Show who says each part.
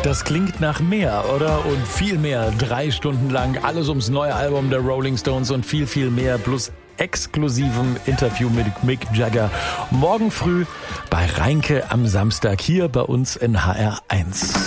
Speaker 1: Das klingt nach mehr, oder? Und viel mehr. 3 Stunden lang alles ums neue Album der Rolling Stones und viel, viel mehr. Plus exklusivem Interview mit Mick Jagger. Morgen früh bei Reinke am Samstag hier bei uns in HR1.